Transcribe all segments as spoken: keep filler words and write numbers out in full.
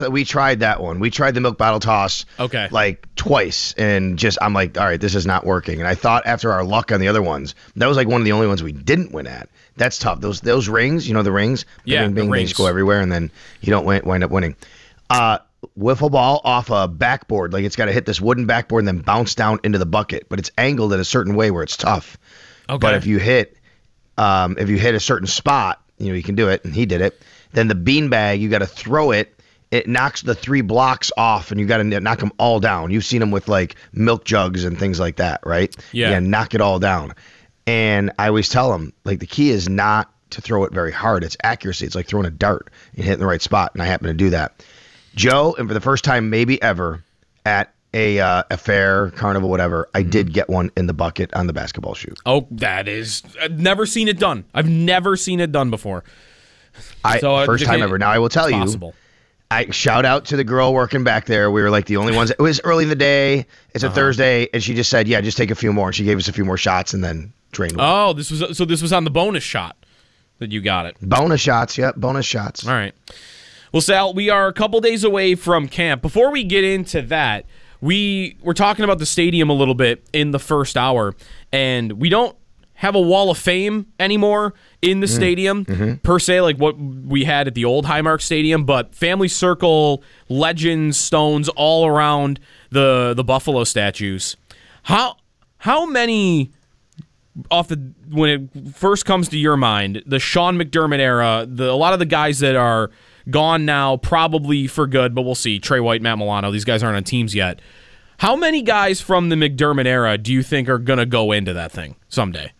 we tried that one. We tried the milk bottle toss Okay. like twice, and just I'm like, all right, this is not working. And I thought after our luck on the other ones, that was like one of the only ones we didn't win at. That's tough. Those those rings, you know, the rings, Yeah, bing, the bing, they rings. just go everywhere, and then you don't win, wind up winning. Uh, wiffle ball off a backboard, like it's got to hit this wooden backboard and then bounce down into the bucket, but it's angled in a certain way where it's tough. Okay. But if you hit, um, if you hit a certain spot, you know, you can do it, and he did it. Then the beanbag, you got to throw it. It knocks the three blocks off, and you got to knock them all down. You've seen them with like milk jugs and things like that, right? Yeah. Knock it all down. And I always tell them, like, the key is not to throw it very hard. It's accuracy. It's like throwing a dart and hitting the right spot, and I happen to do that. Joe, and for the first time maybe ever at a uh, a fair, carnival, whatever, I did get one in the bucket on the basketball shoot. Oh, that is... I've never seen it done. I've never seen it done before. I So, uh, First time it- ever. Now, I will tell it's you, possible. I shout out to the girl working back there. We were like the only ones. It was early in the day. It's a Uh-huh. Thursday, and she just said, "Yeah, just take a few more." And she gave us a few more shots, and then drained one. Oh, this was so this was on the bonus shot that you got it. Bonus shots, yep, bonus shots. All right. Well, Sal, we are a couple days away from camp. Before we get into that, we were talking about the stadium a little bit in the first hour, and we don't have a wall of fame anymore in the stadium, per se, like what we had at the old Highmark Stadium, but family circle, legends, stones all around the the Buffalo statues. How how many off the when it first comes to your mind, the Sean McDermott era, the a lot of the guys that are gone now, probably for good, but we'll see. Trey White, Matt Milano, these guys aren't on teams yet. How many guys from the McDermott era do you think are going to go into that thing someday?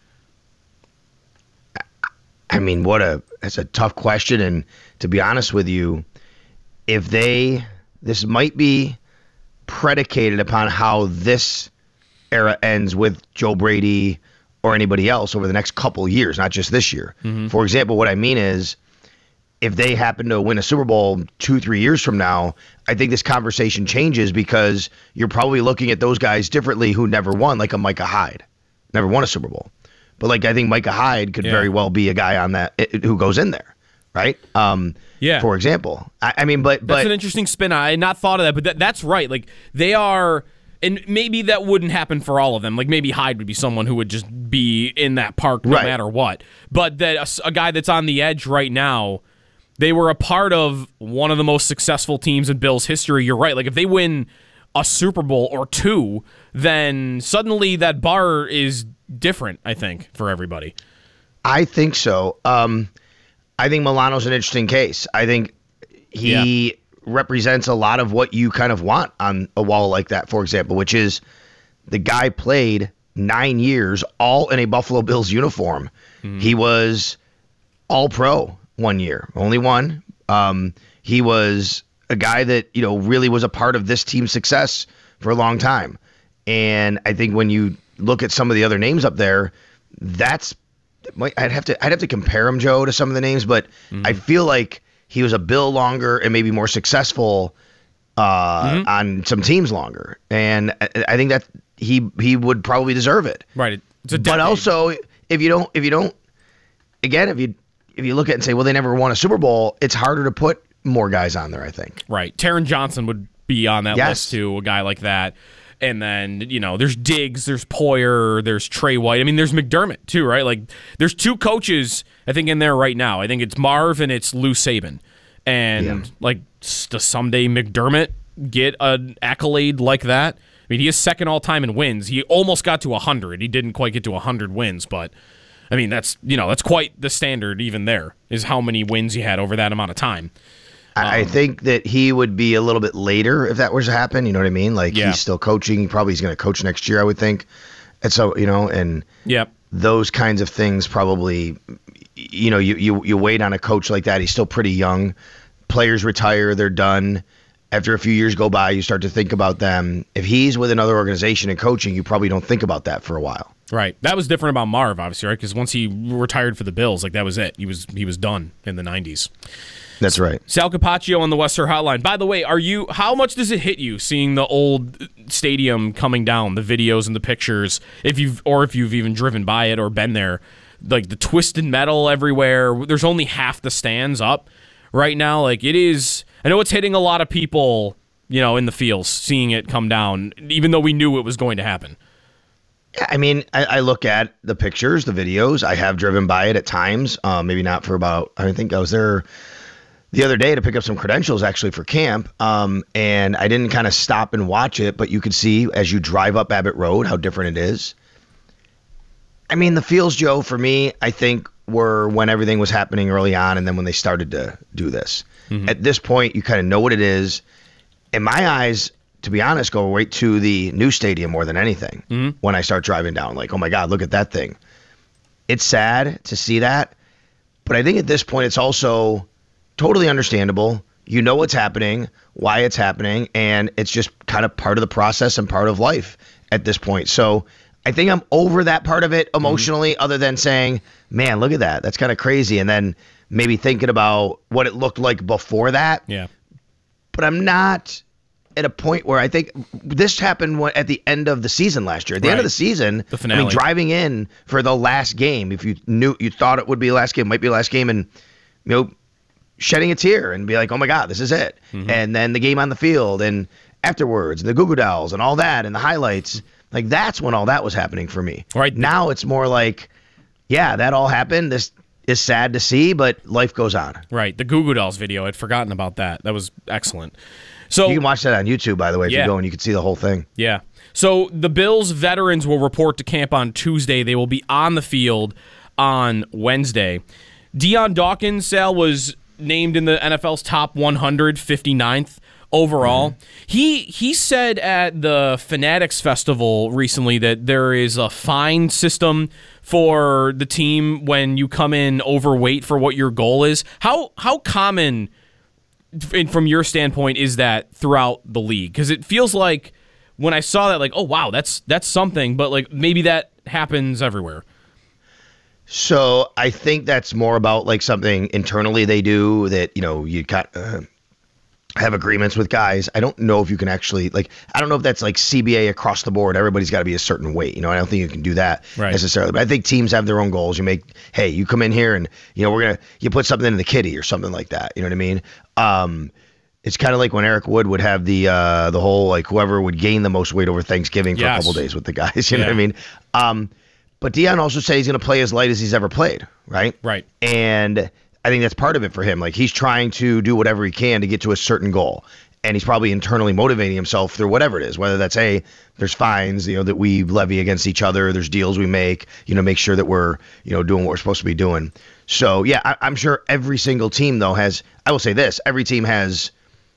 I mean, what a that's a tough question, and to be honest with you, if they this might be predicated upon how this era ends with Joe Brady or anybody else over the next couple of years, not just this year. Mm-hmm. For example, what I mean is, if they happen to win a Super Bowl two, three years from now, I think this conversation changes because you're probably looking at those guys differently who never won, like a Micah Hyde, never won a Super Bowl. But like I think Micah Hyde could Yeah. very well be a guy on that it, who goes in there, right? Um, Yeah. For example, I, I mean, but That's but an interesting spin. I had not thought of that, but that, that's right. Like they are, and maybe that wouldn't happen for all of them. Like maybe Hyde would be someone who would just be in that park no Right. matter what. But that a s- a, guy that's on the edge right now, they were a part of one of the most successful teams in Bills history. You're right. Like if they win a Super Bowl or two, then suddenly that bar is different, I think, for everybody. I think so. Um, I think Milano's an interesting case. I think he represents a lot of what you kind of want on a wall like that, for example, which is the guy played nine years all in a Buffalo Bills uniform. He was all pro one year, only one. Um, he was a guy that, you know, really was a part of this team's success for a long time. And I think when you look at some of the other names up there, that's I'd have to I'd have to compare him, Joe, to some of the names, but Mm-hmm. I feel like he was a Bill longer and maybe more successful uh, Mm-hmm. on some teams longer, and I, I think that he he would probably deserve it. Right. It's a But decade. also, if you don't if you don't again if you if you look at it and say, well, they never won a Super Bowl, it's harder to put more guys on there, I think. Right. Taron Johnson would be on that Yes. list too, a guy like that. And then, you know, there's Diggs, there's Poyer, there's Trey White. I mean, there's McDermott too, right? Like, there's two coaches, I think, in there right now. I think it's Marv and it's Lou Saban. And, Yeah. like, s- does someday McDermott get an accolade like that? I mean, he is second all-time in wins. He almost got to one hundred. He didn't quite get to one hundred wins, but, I mean, that's, you know, that's quite the standard even there, is how many wins he had over that amount of time. I I think that he would be a little bit later if that was to happen. You know what I mean? Like Yeah. he's still coaching. Probably he's going to coach next year, I would think. And so, you know, and Yep. those kinds of things probably, you know, you, you, you wait on a coach like that. He's still pretty young. Players retire. They're done. After a few years go by, you start to think about them. If he's with another organization and coaching, you probably don't think about that for a while. Right. That was different about Marv, obviously, right? Because once he retired for the Bills, like that was it. He was he was done in the nineties. That's right. Sal Capaccio on the Western Hotline. By the way, are you? How much does it hit you seeing the old stadium coming down, the videos and the pictures, if you've or if you've even driven by it or been there, like the twisted metal everywhere? There's only half the stands up right now. Like it is. I know it's hitting a lot of people, you know, in the feels, seeing it come down, even though we knew it was going to happen. Yeah, I mean, I, I look at the pictures, the videos. I have driven by it at times. Um, maybe not for about, I think I was there the other day to pick up some credentials actually for camp. Um, and I didn't kind of stop and watch it, but you could see as you drive up Abbott Road how different it is. I mean, the feels, Joe, for me, I think were when everything was happening early on and then when they started to do this. Mm-hmm. At this point, you kind of know what it is. In my eyes, to be honest, go right to the new stadium more than anything. Mm-hmm. When I start driving down, like, oh my God, look at that thing. It's sad to see that, but I think at this point it's also totally understandable. You know what's happening, why it's happening, and it's just kind of part of the process and part of life at this point. So I think I'm over that part of it emotionally, mm-hmm. other than saying, man, look at that. That's kind of crazy. And then maybe thinking about what it looked like before that. Yeah. But I'm not at a point where I think this happened at the end of the season last year. At the right. end of the season, the finale. I mean, driving in for the last game, if you knew, you thought it would be the last game, might be the last game, and you know, shedding a tear and be like, oh my God, this is it. Mm-hmm. And then the game on the field and afterwards, the Goo Goo Dolls and all that and the highlights, like that's when all that was happening for me. Right now, it's more like, yeah, that all happened. This is sad to see, but life goes on. Right, the Goo Goo Dolls video, I'd forgotten about that. That was excellent. So you can watch that on YouTube, by the way, if yeah. you go and you can see the whole thing. Yeah. So the Bills veterans will report to camp on Tuesday. They will be on the field on Wednesday. Dion Dawkins, Sal, was named in the N F L's top one hundred, fifty-ninth overall. Mm-hmm. He he said at the Fanatics Festival recently that there is a fine system for the team when you come in overweight for what your goal is. How how common, from your standpoint, is that throughout the league? Because it feels like when I saw that, like, oh wow, that's that's something, but like maybe that happens everywhere. So I think that's more about like something internally they do that, you know, you got uh, have agreements with guys. I don't know if you can actually like, I don't know if that's like C B A across the board. Everybody's got to be a certain weight. You know, I don't think you can do that right. necessarily. But I think teams have their own goals. You make, hey, you come in here and, you know, we're going to, you put something in the kitty or something like that. You know what I mean? Um, it's kind of like when Eric Wood would have the uh, the whole like whoever would gain the most weight over Thanksgiving for yes. a couple days with the guys. You know yeah. what I mean? Um, But Dion also said he's going to play as light as he's ever played, right? Right. And I think that's part of it for him. Like he's trying to do whatever he can to get to a certain goal. And he's probably internally motivating himself through whatever it is, whether that's, hey, there's fines, you know, that we levy against each other. There's deals we make, you know, make sure that we're, you know, doing what we're supposed to be doing. So, yeah, I, I'm sure every single team, though, has, I will say this, every team has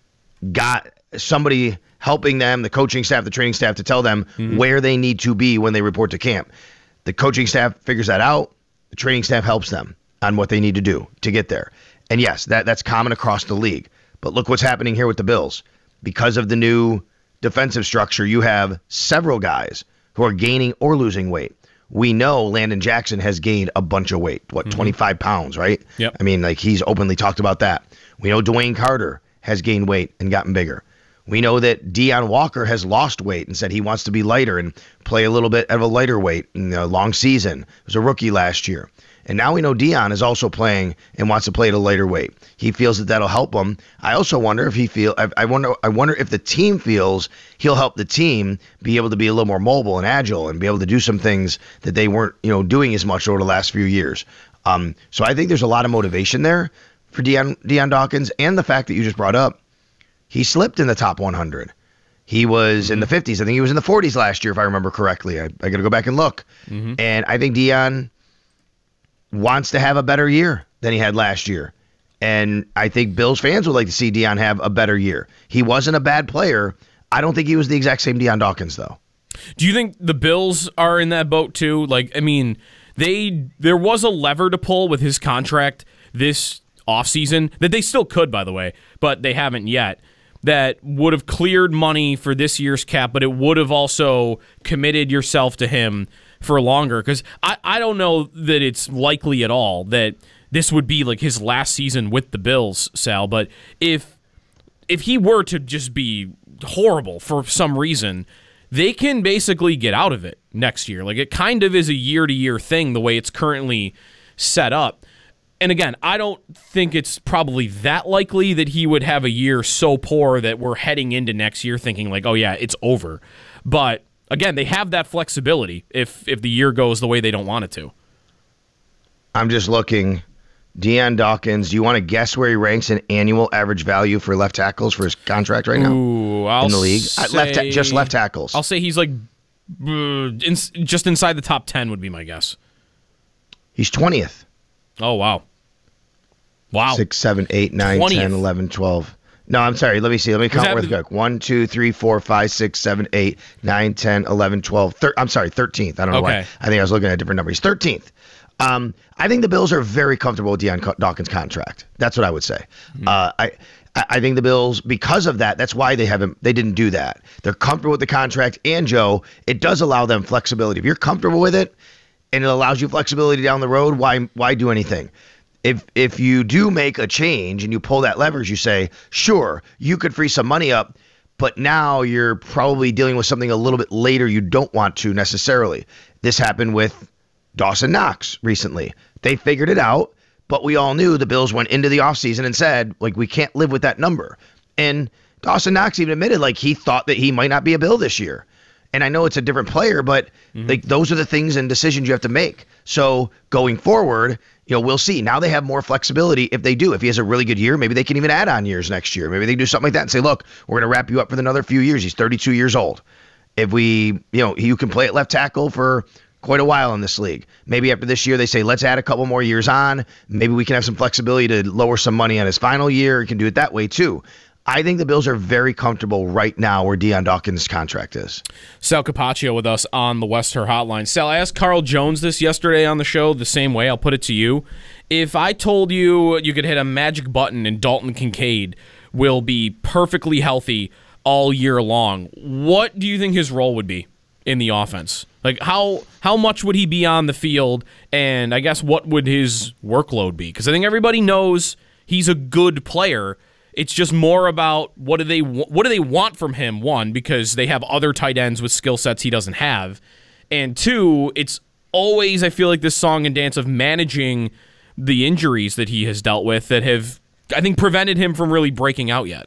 got somebody helping them, the coaching staff, the training staff, to tell them mm-hmm. where they need to be when they report to camp. The coaching staff figures that out. The training staff helps them on what they need to do to get there. And yes, that that's common across the league. But look what's happening here with the Bills. Because of the new defensive structure, you have several guys who are gaining or losing weight. We know Landon Jackson has gained a bunch of weight, what, mm-hmm. twenty-five pounds, right? Yep. I mean, like he's openly talked about that. We know Dwayne Carter has gained weight and gotten bigger. We know that Deion Walker has lost weight and said he wants to be lighter and play a little bit of a lighter weight in a long season. He was a rookie last year. And now we know Deion is also playing and wants to play at a lighter weight. He feels that that'll help him. I also wonder if he feel I, I wonder I wonder if the team feels he'll help the team be able to be a little more mobile and agile and be able to do some things that they weren't, you know, doing as much over the last few years. Um, so I think there's a lot of motivation there for Dion, Dion Dawkins, and the fact that you just brought up, he slipped in the top one hundred. He was mm-hmm. in the fifties. I think he was in the forties last year, if I remember correctly. I, I got to go back and look. Mm-hmm. And I think Dion wants to have a better year than he had last year. And I think Bills fans would like to see Dion have a better year. He wasn't a bad player. I don't think he was the exact same Dion Dawkins, though. Do you think the Bills are in that boat, too? Like, I mean, they there was a lever to pull with his contract this offseason that they still could, by the way, but they haven't yet. That would have cleared money for this year's cap, but it would have also committed yourself to him for longer. Because I, I don't know that it's likely at all that this would be like his last season with the Bills, Sal. But if if he were to just be horrible for some reason, they can basically get out of it next year. Like it kind of is a year-to-year thing the way it's currently set up. And again, I don't think it's probably that likely that he would have a year so poor that we're heading into next year thinking like, oh yeah, it's over. But again, they have that flexibility if if the year goes the way they don't want it to. I'm just looking. Dion Dawkins, do you want to guess where he ranks in annual average value for left tackles for his contract right now? Ooh, I'll in the league? Say, left ta- just left tackles. I'll say he's like uh, in, just inside the top ten would be my guess. He's twentieth. Oh, wow. Wow. six, seven, eight, nine, twentieth. ten, eleven, twelve. No, I'm sorry. Let me see. Let me count real quick. one, two, three, four, five, six, seven, eight, nine, ten, eleven, twelve. Thir- I'm sorry, thirteenth. I don't know Okay. why. I think I was looking at a different number. He's thirteenth. Um, I think the Bills are very comfortable with Dion Dawkins' contract. That's what I would say. Mm-hmm. Uh, I I think the Bills, because of that, that's why they haven't. They didn't do that. They're comfortable with the contract, and Joe, it does allow them flexibility. If you're comfortable with it, and it allows you flexibility down the road, why why do anything? If if you do make a change and you pull that leverage, you say, sure, you could free some money up, but now you're probably dealing with something a little bit later you don't want to necessarily. This happened with Dawson Knox recently. They figured it out, but we all knew the Bills went into the offseason and said, like, we can't live with that number. And Dawson Knox even admitted, like, he thought that he might not be a Bill this year. And I know it's a different player, but mm-hmm. like those are the things and decisions you have to make. So going forward, you know, we'll see. Now they have more flexibility if they do. If he has a really good year, maybe they can even add on years next year. Maybe they do something like that and say, look, we're going to wrap you up for another few years. He's thirty-two years old. If we, you know, you can play at left tackle for quite a while in this league. Maybe after this year, they say, let's add a couple more years on. Maybe we can have some flexibility to lower some money on his final year. You can do it that way too. I think the Bills are very comfortable right now where Dion Dawkins' contract is. Sal Capaccio with us on the Wester Hotline. Sal, I asked Carl Jones this yesterday on the show the same way. I'll put it to you. If I told you you could hit a magic button and Dalton Kincaid will be perfectly healthy all year long, what do you think his role would be in the offense? Like, how how much would he be on the field, and I guess what would his workload be? Because I think everybody knows he's a good player. It's just more about what do they what do they want from him, one, because they have other tight ends with skill sets he doesn't have, and two, it's always, I feel like, this song and dance of managing the injuries that he has dealt with that have, I think, prevented him from really breaking out yet.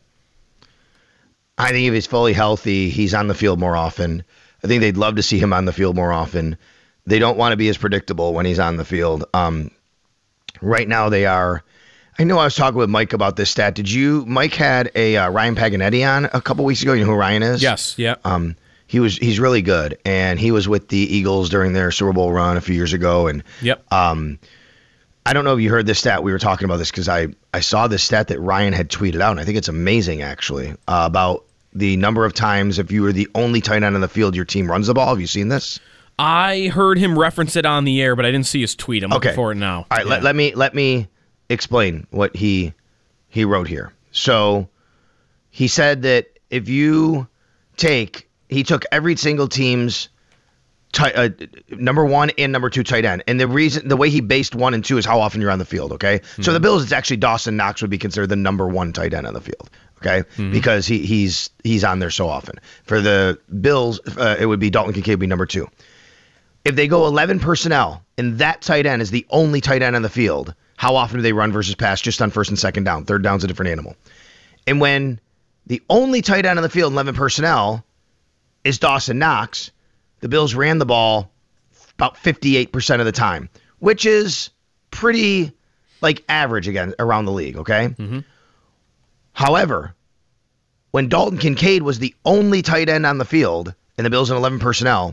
I think if he's fully healthy, he's on the field more often. I think they'd love to see him on the field more often. They don't want to be as predictable when he's on the field. Um, right now they are. I know I was talking with Mike about this stat. Did you? Mike had a uh, Ryan Paganetti on a couple weeks ago. You know who Ryan is? Yes. Yeah. Um, he was. He's really good, and he was with the Eagles during their Super Bowl run a few years ago. And yep. Um, I don't know if you heard this stat. We were talking about this because I I saw this stat that Ryan had tweeted out, and I think it's amazing actually uh, about the number of times if you were the only tight end on the field, your team runs the ball. Have you seen this? I heard him reference it on the air, but I didn't see his tweet. I'm okay. looking for it now. All right. Yeah. Let, let me let me. explain what he he wrote here. So he said that if you take, he took every single team's tight, uh, number one and number two tight end, and the reason, the way he based one and two is how often you're on the field. Okay, mm-hmm. So the Bills, it's actually Dawson Knox would be considered the number one tight end on the field. Okay, mm-hmm. because he he's he's on there so often. For the Bills, uh, it would be Dalton Kincaid would be number two. If they go eleven personnel and that tight end is the only tight end on the field, how often do they run versus pass just on first and second down? Third down's a different animal. And when the only tight end on the field, eleven personnel, is Dawson Knox, the Bills ran the ball about fifty-eight percent of the time, which is pretty, like, average again around the league, okay? Mm-hmm. However, when Dalton Kincaid was the only tight end on the field and the Bills in eleven personnel,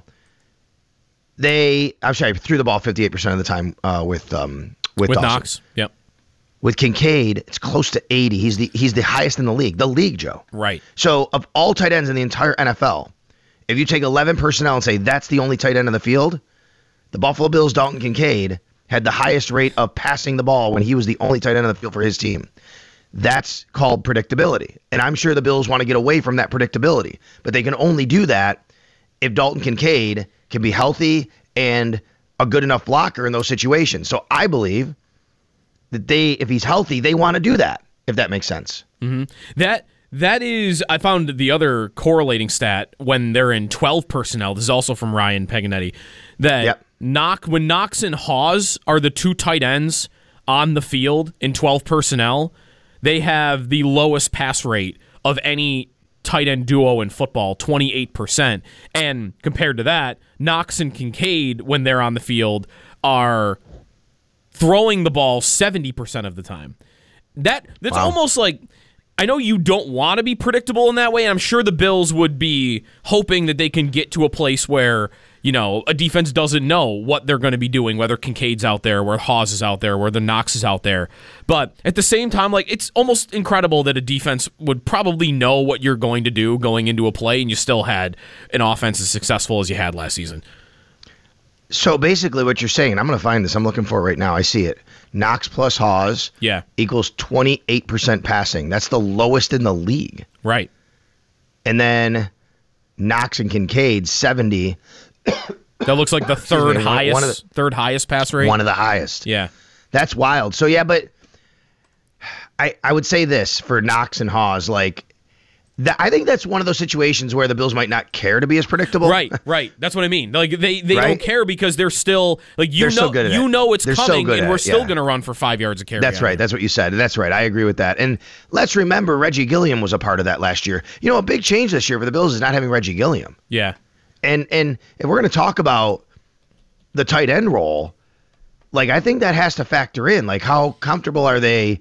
they, I'm sorry, threw the ball fifty-eight percent of the time uh, with um, with, with Dawson. Knox. Yep. With Kincaid, it's close to eighty. He's the he's the highest in the league. The league, Joe. Right. So of all tight ends in the entire N F L, if you take eleven personnel and say that's the only tight end on the field, the Buffalo Bills' Dalton Kincaid had the highest rate of passing the ball when he was the only tight end on the field for his team. That's called predictability. And I'm sure the Bills want to get away from that predictability, but they can only do that if Dalton Kincaid can be healthy and a good enough blocker in those situations. So I believe that they, if he's healthy, they want to do that, if that makes sense. Mm-hmm. That that is, I found the other correlating stat when they're in twelve personnel. This is also from Ryan Paganetti. That yep. Knox, when Knox and Hawes are the two tight ends on the field in twelve personnel, they have the lowest pass rate of any tight end duo in football, twenty-eight percent. And compared to that, Knox and Kincaid, when they're on the field, are throwing the ball seventy percent of the time. That That's wow. almost like, I know you don't want to be predictable in that way, and I'm sure the Bills would be hoping that they can get to a place where, you know, a defense doesn't know what they're going to be doing, whether Kincaid's out there, where Hawes is out there, where the Knox is out there. But at the same time, like, it's almost incredible that a defense would probably know what you're going to do going into a play, and you still had an offense as successful as you had last season. So basically what you're saying, I'm going to find this. I'm looking for it right now. I see it. Knox plus Hawes yeah. equals twenty-eight percent passing. That's the lowest in the league. Right. And then Knox and Kincaid, seventy. That looks like the third me, highest one of the, third highest pass rate. One of the highest. Yeah. That's wild. So, yeah, but I I would say this for Knox and Hawes, like, That, I think that's one of those situations where the Bills might not care to be as predictable. Right, right. That's what I mean. Like they, they right? don't care because they're still like you they're know so good at you it. know it's they're coming so and we're it, still yeah. going to run for five yards a carry. That's right. That's what you said. That's right. I agree with that. And let's remember Reggie Gilliam was a part of that last year. You know, a big change this year for the Bills is not having Reggie Gilliam. Yeah. And and if we're going to talk about the tight end role, like I think that has to factor in. Like how comfortable are they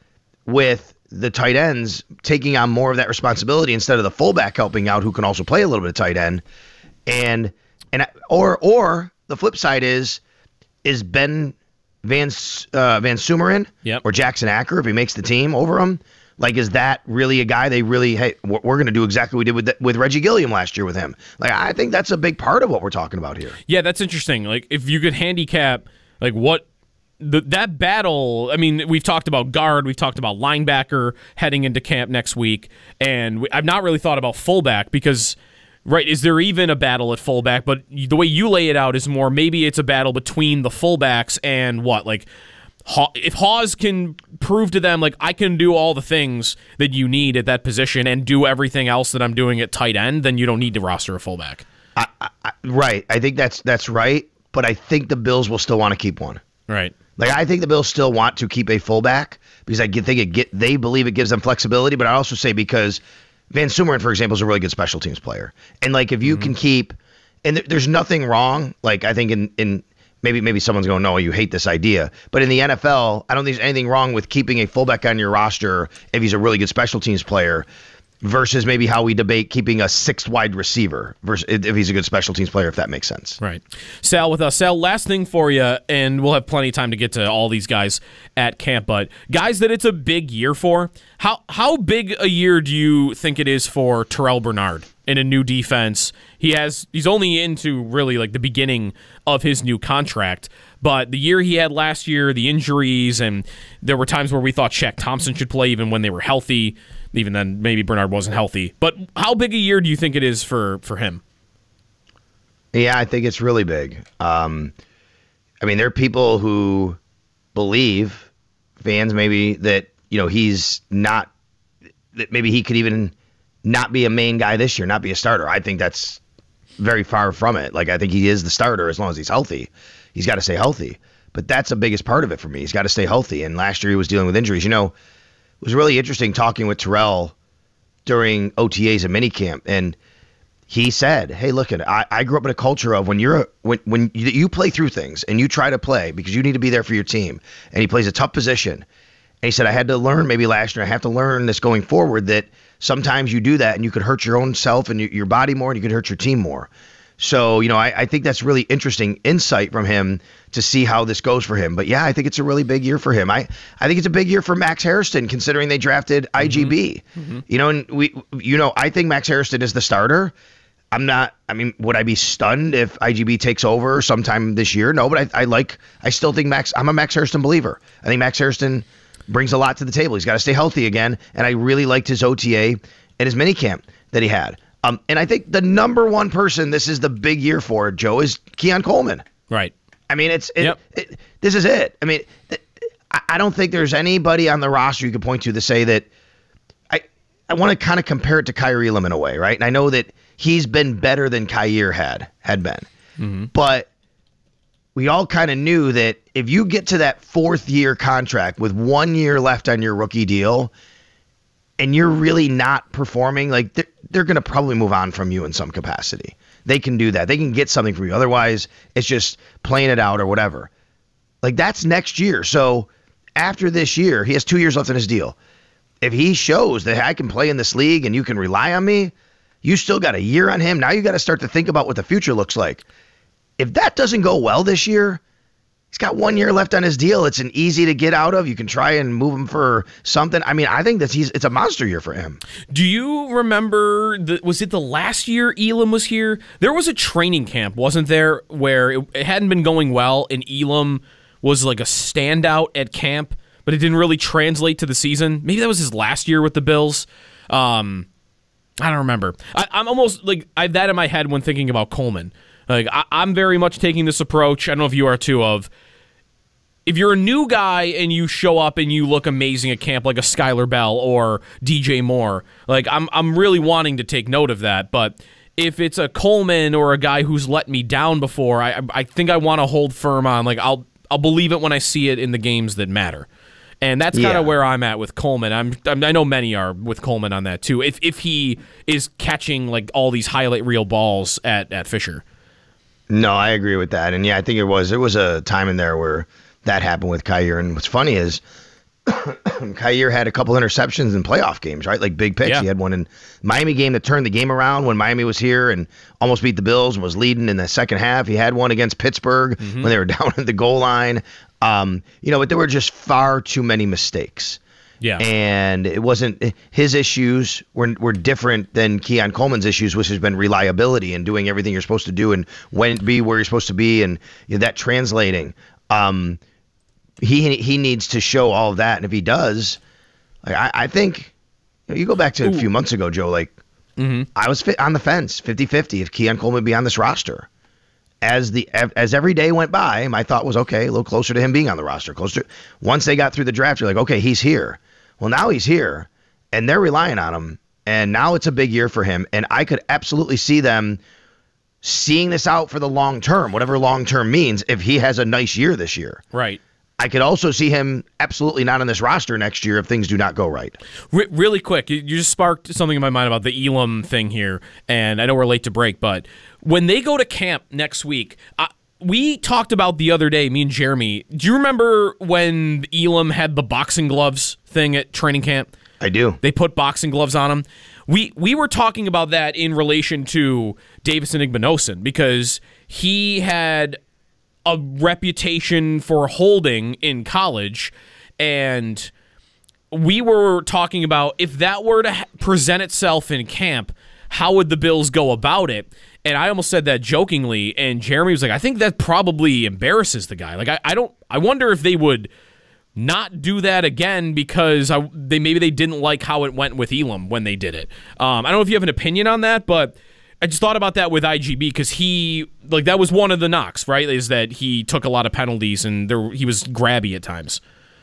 with the tight ends taking on more of that responsibility instead of the fullback helping out who can also play a little bit of tight end. And and or or the flip side is is Ben Van uh, Van Sumeren yep. or Jackson Acker, if he makes the team over him, like is that really a guy they really hey we're, we're going to do exactly what we did with the, with Reggie Gilliam last year with him. Like I think that's a big part of what we're talking about here. Yeah, that's interesting. Like if you could handicap like what The, that battle, I mean, we've talked about guard, we've talked about linebacker heading into camp next week, and we, I've not really thought about fullback because, right, is there even a battle at fullback? But the way you lay it out is more maybe it's a battle between the fullbacks and what? Like, if Hawes can prove to them, like, I can do all the things that you need at that position and do everything else that I'm doing at tight end, then you don't need to roster a fullback. I, I, right. I think that's that's right, but I think the Bills will still want to keep one. Right. Like I think the Bills still want to keep a fullback because I think it get they believe it gives them flexibility. But I also say because Van Sumeren, for example, is a really good special teams player, and like if you mm-hmm. can keep, and th- there's nothing wrong. Like I think in in maybe maybe someone's going, no, you hate this idea, but in the N F L, I don't think there's anything wrong with keeping a fullback on your roster if he's a really good special teams player. Versus maybe how we debate keeping a sixth wide receiver versus if he's a good special teams player, if that makes sense. Right. Sal with us. Sal, last thing for you, and we'll have plenty of time to get to all these guys at camp, but guys that it's a big year for, how how big a year do you think it is for Terrell Bernard in a new defense? He has he's only into really like the beginning of his new contract, but the year he had last year, the injuries, and there were times where we thought Shaq Thompson should play even when they were healthy. Even then, maybe Bernard wasn't healthy. But how big a year do you think it is for, for him? Yeah, I think it's really big. Um, I mean, there are people who believe, fans maybe, that you know he's not, that maybe he could even not be a main guy this year, not be a starter. I think that's very far from it. Like, I think he is the starter as long as he's healthy. He's got to stay healthy. But that's the biggest part of it for me. He's got to stay healthy. And last year he was dealing with injuries. You know, it was really interesting talking with Terrell during O T As and minicamp, and he said, "Hey, look at I, I grew up in a culture of when you're a, when when you, you play through things and you try to play because you need to be there for your team." And he plays a tough position. And he said, "I had to learn maybe last year. I have to learn this going forward that sometimes you do that and you could hurt your own self and your, your body more, and you could hurt your team more." So, you know, I, I think that's really interesting insight from him to see how this goes for him. But yeah, I think it's a really big year for him. I, I think it's a big year for Max Hairston, considering they drafted I G B. Mm-hmm. You know, and we, you know, I think Max Hairston is the starter. I'm not, I mean, would I be stunned if I G B takes over sometime this year? No, but I, I like, I still think Max, I'm a Max Hairston believer. I think Max Hairston brings a lot to the table. He's got to stay healthy again. And I really liked his O T A and his minicamp that he had. Um, and I think the number one person this is the big year for, Joe, is Keon Coleman. Right. I mean, it's it, yep. it, this is it. I mean, I, I don't think there's anybody on the roster you could point to to say that. I I want to kind of compare it to Kyrie Elam in a way, right? And I know that he's been better than Kyer had had been, mm-hmm. but we all kind of knew that if you get to that fourth year contract with one year left on your rookie deal and you're really not performing, like they're, they're going to probably move on from you in some capacity. They can do that. They can get something from you. Otherwise, it's just playing it out or whatever. Like that's next year. So after this year, he has two years left in his deal. If he shows that I can play in this league and you can rely on me, you still got a year on him. Now you got to start to think about what the future looks like. If that doesn't go well this year, he's got one year left on his deal. It's an easy to get out of. You can try and move him for something. I mean, I think that he's it's a monster year for him. Do you remember, the, was it the last year Elam was here? There was a training camp, wasn't there, where it, it hadn't been going well and Elam was like a standout at camp, but it didn't really translate to the season. Maybe that was his last year with the Bills. Um, I don't remember. I, I'm almost like I have that in my head when thinking about Coleman. Like I, I'm very much taking this approach. I don't know if you are too. Of if you're a new guy and you show up and you look amazing at camp, like a Skylar Bell or D J Moore, like I'm I'm really wanting to take note of that. But if it's a Coleman or a guy who's let me down before, I I think I want to hold firm on. Like I'll I'll believe it when I see it in the games that matter. And that's kind of yeah. where I'm at with Coleman. I'm, I'm I know many are with Coleman on that too. If if he is catching like all these highlight reel balls at, at Fisher. No, I agree with that. And yeah, I think it was there was a time in there where that happened with Kyer. And what's funny is Kyer had a couple interceptions in playoff games, right? Like big picks. Yeah. He had one in Miami game that turned the game around when Miami was here and almost beat the Bills and was leading in the second half. He had one against Pittsburgh mm-hmm. when they were down at the goal line. Um, you know, but there were just far too many mistakes. Yeah. And it wasn't his issues were were different than Keon Coleman's issues, which has been reliability and doing everything you're supposed to do and when be where you're supposed to be and you know, that translating. Um, he he needs to show all of that, and if he does, like, I, I think you, know, you go back to Ooh. a few months ago, Joe. Like mm-hmm. I was fi- on the fence, fifty-fifty, if Keon Coleman would be on this roster. As the as every day went by, my thought was, okay, a little closer to him being on the roster. Closer. Once they got through the draft, you're like, okay, he's here. Well, now he's here, and they're relying on him, and now it's a big year for him. And I could absolutely see them seeing this out for the long term, whatever long term means, if he has a nice year this year. Right. I could also see him absolutely not on this roster next year if things do not go right. Re- really quick, you just sparked something in my mind about the Elam thing here, and I know we're late to break, but when they go to camp next week, I, we talked about the other day, me and Jeremy. Do you remember when Elam had the boxing gloves thing at training camp? I do. They put boxing gloves on him. We we were talking about that in relation to Davison Igbinosun because he had a reputation for holding in college, and we were talking about if that were to ha- present itself in camp, how would the Bills go about it? And I almost said that jokingly, and Jeremy was like, I think that probably embarrasses the guy. Like, I, I don't, I wonder if they would not do that again because I, they maybe they didn't like how it went with Elam when they did it. Um, I don't know if you have an opinion on that, but I just thought about that with I G B because he, like, that was one of the knocks, right, is that he took a lot of penalties and there, he was grabby at times.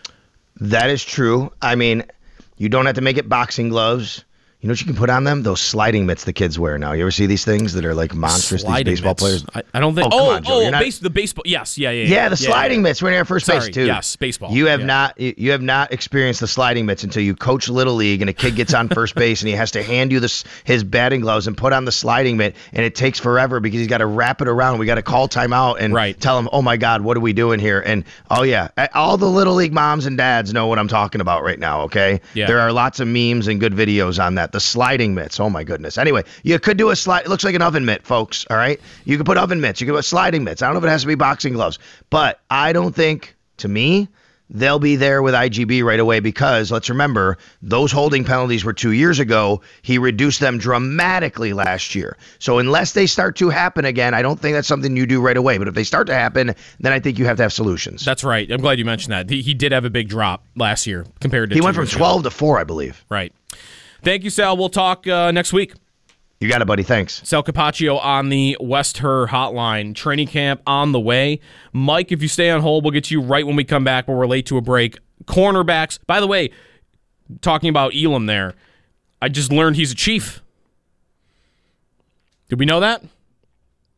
That is true. I mean, you don't have to make it boxing gloves. You know what you can put on them? Those sliding mitts the kids wear now. You ever see these things that are like monstrous? Sliding these baseball mitts. players. I, I don't think. Oh, oh, on, Joe, oh not, base, the baseball. Yes, yeah, yeah, yeah. Yeah, the sliding yeah, yeah. mitts. We're in first Sorry, base too. Yes, baseball. You have yeah. not. You have not experienced the sliding mitts until you coach little league and a kid gets on first base and he has to hand you this his batting gloves and put on the sliding mitt and it takes forever because he's got to wrap it around. We got to call timeout and right. tell him, oh my God, what are we doing here? And oh yeah, all the little league moms and dads know what I'm talking about right now. Okay, yeah. There are lots of memes and good videos on that. The sliding mitts. Oh my goodness. Anyway, you could do a slide. It looks like an oven mitt, folks. All right. You could put oven mitts. You could put sliding mitts. I don't know if it has to be boxing gloves, but I don't think, to me, they'll be there with I G B right away because let's remember those holding penalties were two years ago. He reduced them dramatically last year. So unless they start to happen again, I don't think that's something you do right away. But if they start to happen, then I think you have to have solutions. That's right. I'm glad you mentioned that. He, he did have a big drop last year compared to. He went from twelve to four, I believe. Right. Thank you, Sal. We'll talk uh, next week. You got it, buddy. Thanks. Sal Capaccio on the West Her hotline. Training camp on the way. Mike, if you stay on hold, we'll get to you right when we come back. We'll relate to a break. Cornerbacks. By the way, talking about Elam there, I just learned he's a Chief. Did we know that?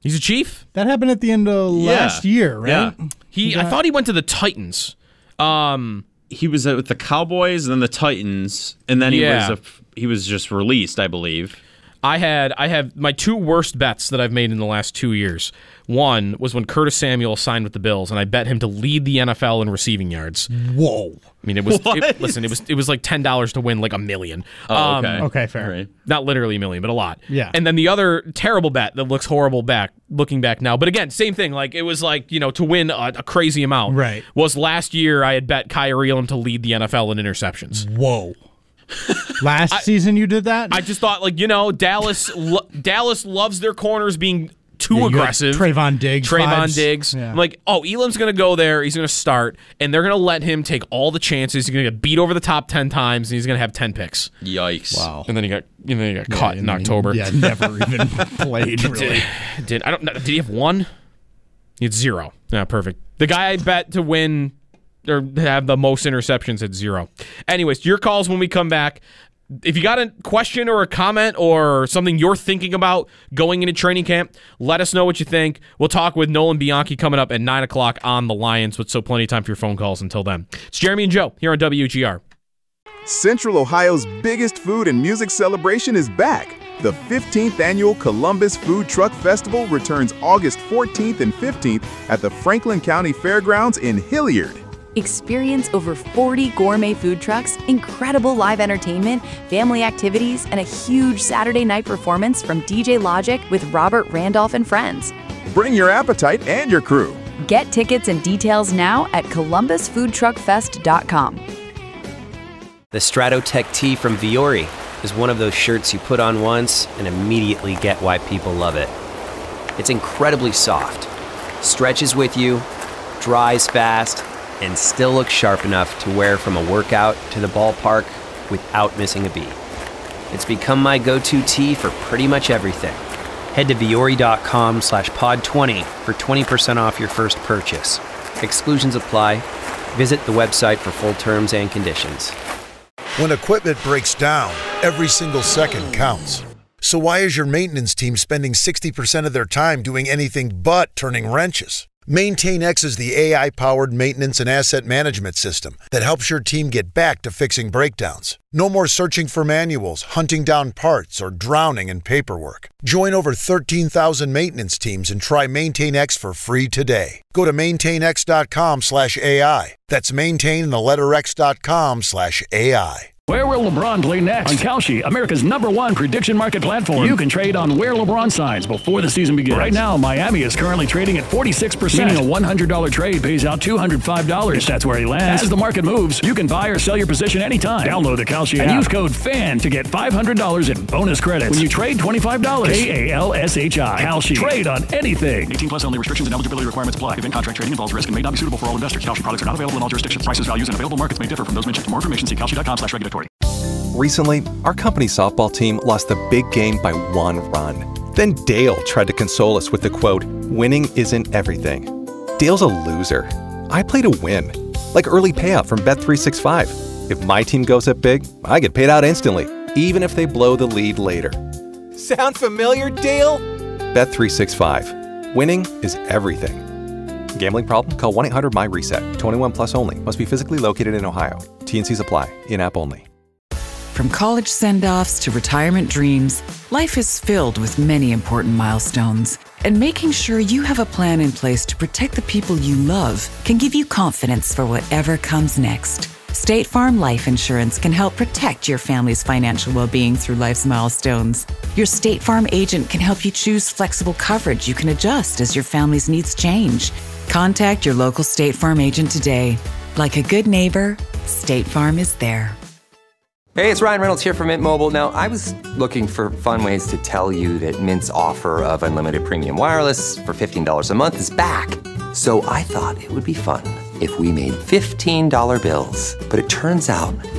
He's a Chief? That happened at the end of Yeah. last year, right? Yeah. He, I thought he went to the Titans. Um, He was uh, with the Cowboys and then the Titans, and then he Yeah. was a, he was just released, I believe. I had I have my two worst bets that I've made in the last two years. One was when Curtis Samuel signed with the Bills, and I bet him to lead the N F L in receiving yards. Whoa. I mean, it was What? it, listen, it was it was like ten dollars to win like a million. Oh, okay. Um, Okay, fair. All right. not literally a million, but a lot. Yeah. And then the other terrible bet that looks horrible back looking back now, but again, same thing. Like it was like you know to win a, a crazy amount. Right. Was last year I had bet Kyrie Elam to lead the N F L in interceptions. Whoa. Last season you did that? I just thought like you know Dallas lo- Dallas loves their corners being too Yeah, you had aggressive. Trayvon Diggs. Trayvon vibes. Diggs. Yeah. I'm like, oh, Elam's going to go there. He's going to start, and they're going to let him take all the chances. He's going to get beat over the top ten times, and he's going to have ten picks. Yikes. Wow. And then he got, you know, he got caught in I mean, October. Yeah, never even played, really. Did, did I don't? Did he have one? He had zero. Yeah, perfect. The guy I bet to win or have the most interceptions had zero. Anyways, your calls when we come back. If you got a question or a comment or something you're thinking about going into training camp, let us know what you think. We'll talk with Nolan Bianchi coming up at nine o'clock on the Lions, with so plenty of time for your phone calls until then. It's Jeremy and Joe here on W G R. Central Ohio's biggest food and music celebration is back. The fifteenth Annual Columbus Food Truck Festival returns August fourteenth and fifteenth at the Franklin County Fairgrounds in Hilliard. Experience over forty gourmet food trucks, incredible live entertainment, family activities, and a huge Saturday night performance from D J Logic with Robert Randolph and friends. Bring your appetite and your crew. Get tickets and details now at columbus food truck fest dot com. The Stratotech tee from Viore is one of those shirts you put on once and immediately get why people love it. It's incredibly soft, stretches with you, dries fast, and still looks sharp enough to wear from a workout to the ballpark without missing a beat. It's become my go-to tee for pretty much everything. Head to Viore.com slash pod 20 for twenty percent off your first purchase. Exclusions apply. Visit the website for full terms and conditions. When equipment breaks down, every single second counts. So why is your maintenance team spending sixty percent of their time doing anything but turning wrenches? MaintainX is the A I-powered maintenance and asset management system that helps your team get back to fixing breakdowns. No more searching for manuals, hunting down parts, or drowning in paperwork. Join over thirteen thousand maintenance teams and try MaintainX for free today. Go to maintainx.com slash AI. That's maintain the letter x.com slash AI. Where will LeBron play next? On Kalshi, America's number one prediction market platform. You can trade on where LeBron signs before the season begins. Right now, Miami is currently trading at forty-six percent, meaning a one hundred dollars trade pays out two hundred five dollars. If that's where he lands. As the market moves, you can buy or sell your position anytime. Download the Kalshi app and use code FAN to get five hundred dollars in bonus credits when you trade twenty-five dollars. K A L S H I. Kalshi. Trade on anything. eighteen plus only. Restrictions and eligibility requirements apply. Event contract trading involves risk and may not be suitable for all investors. Kalshi products are not available in all jurisdictions. Prices, values, and available markets may differ from those mentioned. For more information, see kalshi.com slash regulatory. Recently, our company's softball team lost the big game by one run. Then Dale tried to console us with the quote, "Winning isn't everything." Dale's a loser. I play to win. Like early payout from Bet three sixty-five. If my team goes up big, I get paid out instantly, even if they blow the lead later. Sound familiar, Dale? Bet three sixty-five. Winning is everything. Gambling problem? Call one eight hundred my reset. twenty-one plus only. Must be physically located in Ohio. T N Cs apply. In-app only. From college send-offs to retirement dreams, life is filled with many important milestones. And making sure you have a plan in place to protect the people you love can give you confidence for whatever comes next. State Farm Life Insurance can help protect your family's financial well-being through life's milestones. Your State Farm agent can help you choose flexible coverage you can adjust as your family's needs change. Contact your local State Farm agent today. Like a good neighbor, State Farm is there. Hey, it's Ryan Reynolds here from Mint Mobile. Now, I was looking for fun ways to tell you that Mint's offer of unlimited premium wireless for fifteen dollars a month is back. So I thought it would be fun if we made fifteen dollar bills. But it turns out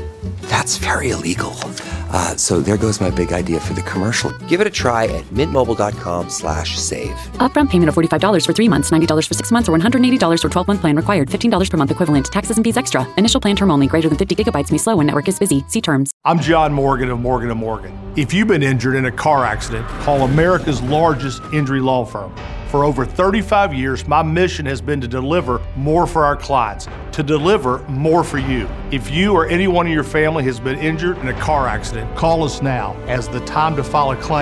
That's very illegal. Uh, so there goes my big idea for the commercial. Give it a try at mintmobile.com slash save. Upfront payment of forty-five dollars for three months, ninety dollars for six months, or one hundred eighty dollars for twelve-month plan required. fifteen dollars per month equivalent. Taxes and fees extra. Initial plan term only. Greater than fifty gigabytes may slow when network is busy. See terms. I'm John Morgan of Morgan and Morgan. If you've been injured in a car accident, call America's largest injury law firm. For over thirty-five years, my mission has been to deliver more for our clients, to deliver more for you. If you or anyone in your family has been injured in a car accident, call us now, as the time to file a claim